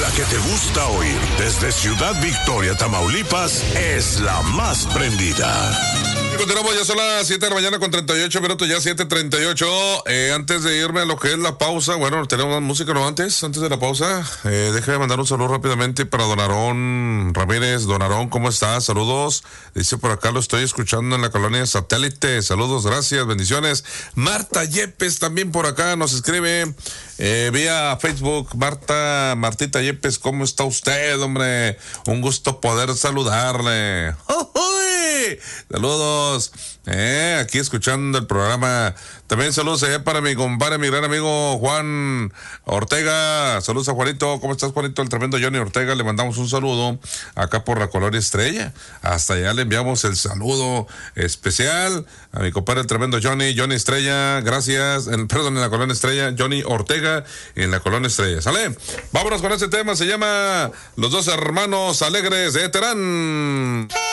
que te gusta oír desde Ciudad Victoria, Tamaulipas, es la más prendida. Continuamos, ya son las 7 de la mañana con 38 minutos, ya 7:38. Antes de irme a lo que es la pausa, bueno, tenemos más música, ¿no? Antes de la pausa, déjame mandar un saludo rápidamente para Don Aarón Ramírez. Don Aarón, ¿cómo estás? Saludos. Dice por acá, lo estoy escuchando en la colonia Satélite. Saludos, gracias, bendiciones. Marta Yepes también por acá nos escribe vía Facebook. Martita Yepes, ¿cómo está usted, hombre? Un gusto poder saludarle. ¡Uy! Saludos, aquí escuchando el programa. También saludos allá para mi compadre, mi gran amigo Juan Ortega. Saludos a Juanito. ¿Cómo estás, Juanito? El tremendo Johnny Ortega. Le mandamos un saludo acá por la colonia Estrella. Hasta allá le enviamos el saludo especial a mi compadre, el tremendo Johnny Estrella. Gracias. En la colonia Estrella, Johnny Ortega en la colonia Estrella. ¿Sale? Vámonos con este tema. Se llama Los Dos Hermanos Alegres de Terán.